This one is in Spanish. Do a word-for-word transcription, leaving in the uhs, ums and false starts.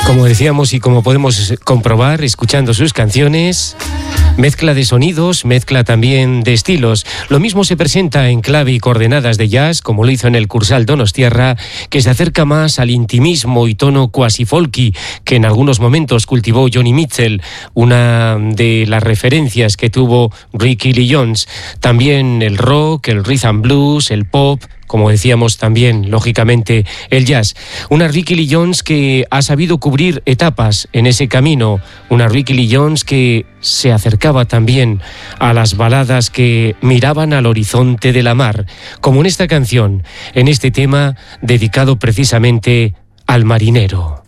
Como decíamos y como podemos comprobar escuchando sus canciones, mezcla de sonidos, mezcla también de estilos. Lo mismo se presenta en clave y coordenadas de jazz, como lo hizo en el Kursaal Donostiarra, que se acerca más al intimismo y tono quasi folky que en algunos momentos cultivó Joni Mitchell, una de las referencias que tuvo Rickie Lee Jones. También el rock, el rhythm and blues, el pop, como decíamos también, lógicamente, el jazz. Una Rickie Lee Jones que ha sabido cubrir etapas en ese camino. Una Rickie Lee Jones que se acercaba también a las baladas que miraban al horizonte de la mar, como en esta canción, en este tema dedicado precisamente al marinero.